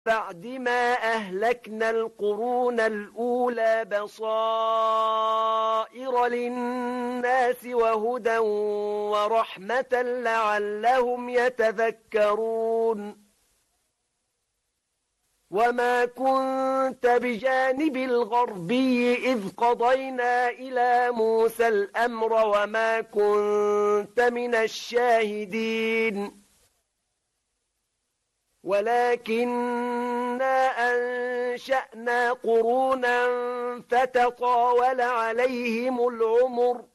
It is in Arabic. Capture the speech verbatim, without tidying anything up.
بعد ما أهلكنا القرون الأولى بصائر للناس وهدى ورحمة لعلهم يتذكرون وما كنت بجانب الغربي إذ قضينا إلى موسى الأمر وما كنت من الشاهدين ولكننا أنشأنا قرونا فتطاول عليهم العمر